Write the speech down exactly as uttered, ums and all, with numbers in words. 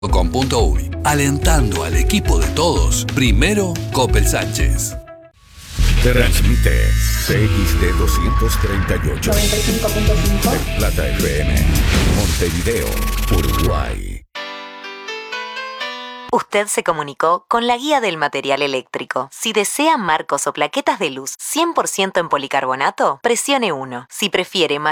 .com.uy. Alentando al equipo de todos. Primero, Coppel Sánchez. Transmite C X D doscientos treinta y ocho. noventa y cinco punto cinco. El Plata F M. Montevideo, Uruguay. Usted se comunicó con la guía del material eléctrico. Si desea marcos o plaquetas de luz cien por ciento en policarbonato, presione uno. Si prefiere